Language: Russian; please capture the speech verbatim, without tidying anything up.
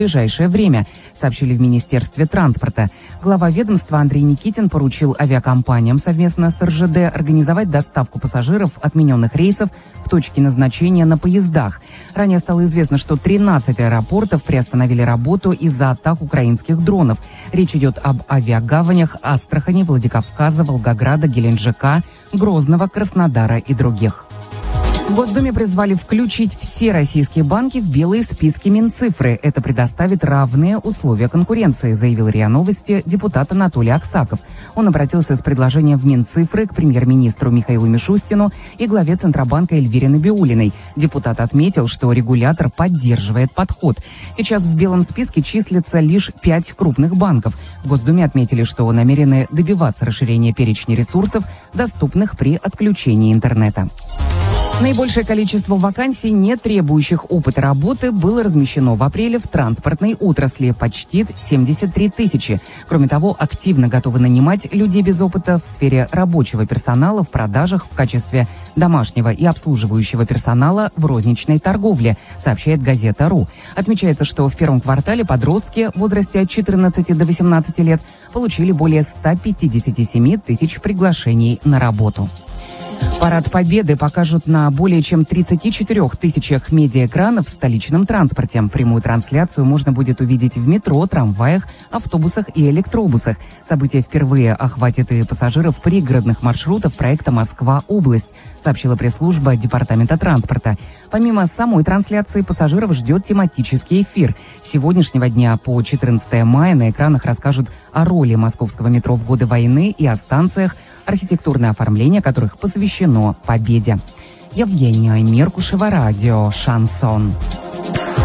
в ближайшее время, сообщили в Министерстве транспорта. Глава ведомства Андрей Никитин поручил авиакомпаниям совместно с эр жэ дэ организовать доставку пассажиров отмененных рейсов в точки назначения на поездах. Ранее стало известно, что тринадцать аэропортов приостановили работу из-за атак украинских дронов. Речь идет об авиагаванях Астрахани, Владикавказа, Волгограда, Геленджика, Грозного, Краснодара и других. В Госдуме призвали включить все российские банки в белые списки Минцифры. Это предоставит равные условия конкуренции, заявил РИА Новости депутат Анатолий Аксаков. Он обратился с предложением в Минцифры к премьер-министру Михаилу Мишустину и главе Центробанка Эльвире Набиуллиной. Депутат отметил, что регулятор поддерживает подход. Сейчас в белом списке числится лишь пять крупных банков. В Госдуме отметили, что намерены добиваться расширения перечня ресурсов, доступных при отключении интернета. Наибольшее количество вакансий, не требующих опыта работы, было размещено в апреле в транспортной отрасли – почти семьдесят три тысячи. Кроме того, активно готовы нанимать людей без опыта в сфере рабочего персонала, в продажах, в качестве домашнего и обслуживающего персонала в розничной торговле, сообщает газета.ру. Отмечается, что в первом квартале подростки в возрасте от четырнадцати до восемнадцати лет получили более ста пятидесяти семи тысяч приглашений на работу. Парад Победы покажут на более чем тридцати четырёх тысячах медиаэкранов в столичном транспорте. Прямую трансляцию можно будет увидеть в метро, трамваях, автобусах и электробусах. Событие впервые охватит и пассажиров пригородных маршрутов проекта «Москва-область», сообщила пресс-служба Департамента транспорта. Помимо самой трансляции, пассажиров ждет тематический эфир. С сегодняшнего дня по четырнадцатое мая на экранах расскажут о роли московского метро в годы войны и о станциях, архитектурное оформление которых посвящено Победе. Евгения Меркушева, радио «Шансон».